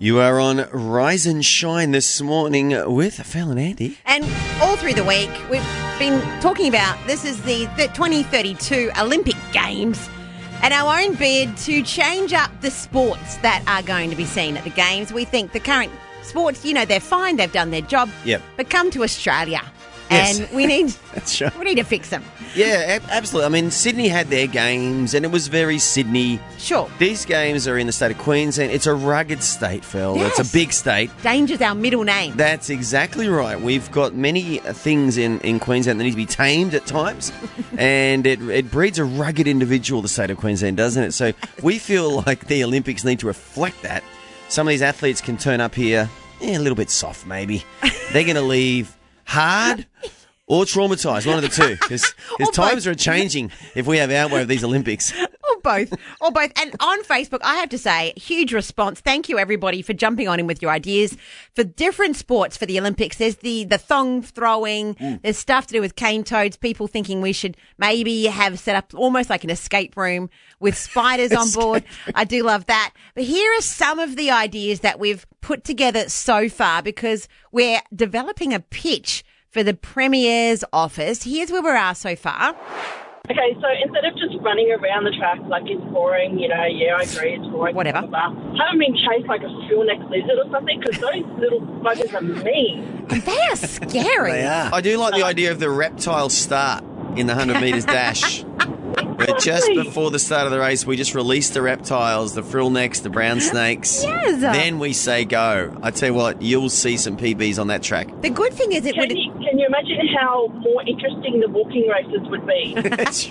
You are on Rise and Shine this morning with Phil and Andy. And all through the week, we've been talking about this is the 2032 Olympic Games and our own bid to change up the sports that are going to be seen at the Games. We think the current sports, they're fine, they've done their job, but come to Australia. Yes. And we need That's right. we need to fix them. Yeah, absolutely. I mean, Sydney had their games and it was very Sydney. Sure. These games are in the state of Queensland. It's a rugged state, Phil. Yes. It's a big state. Danger's our middle name. That's exactly right. We've got many things in Queensland that need to be tamed at times, and it breeds a rugged individual, the state of Queensland, doesn't it? So we feel like the Olympics need to reflect that. Some of these athletes can turn up here a little bit soft, maybe. They're going to leave hard or traumatised, one of the two, because times are changing if we have our way of these Olympics. Or both. And on Facebook, I have to say, huge response. Thank you, everybody, for jumping on in with your ideas for different sports for the Olympics. There's the thong throwing. There's stuff to do with cane toads. People thinking we should maybe have set up almost like an escape room with spiders on board. I do love that. But here are some of the ideas that we've put together so far because we're developing a pitch for the Premier's office. Here's where we are so far. Okay, so instead of just running around the track like it's boring, I agree, it's boring. Whatever. Blah, blah, blah. Have them been chased like a frill-necked lizard or something, because those little buggers are mean. They are scary. They are. I do like the idea of the reptile start in the 100 metres dash. Where just before the start of the race, we just release the reptiles, the frill necks, the brown snakes. Yes. Then we say go. I tell you what, you'll see some PBs on that track. The good thing is Can you imagine how more interesting the walking races would be? That's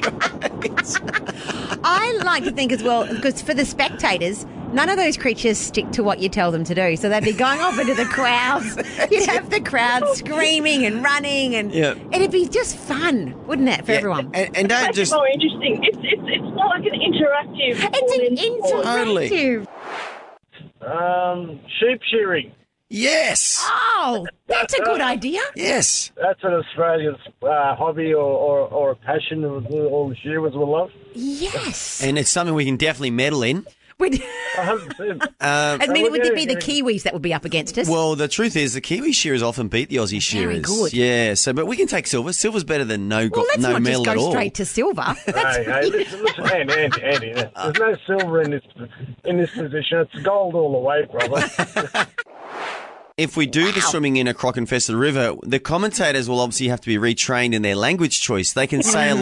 right. I like to think as well, because for the spectators, none of those creatures stick to what you tell them to do. So they'd be going off into the crowds. You'd have the crowd screaming and running, and it'd be just fun, wouldn't it, for everyone? And don't It's just... more interesting. It's more like an interactive. It's an Totally. interactive. Sheep shearing. Yes. Oh, that's a good idea. Yes. That's an Australian hobby or a passion all the shearers will love. Yes. And it's something we can definitely medal in. 100%. I mean, it would be the Kiwis that would be up against us. Well, the truth is the Kiwi shearers often beat the Aussie shearers. Very good. Yeah, but we can take silver. Silver's better than no let's not medal just at go all. straight to silver. Hey, listen, Andy, there's no silver in this position. It's gold all the way, brother. If we do the swimming in a croc-infested river, the commentators will obviously have to be retrained in their language choice. They can say a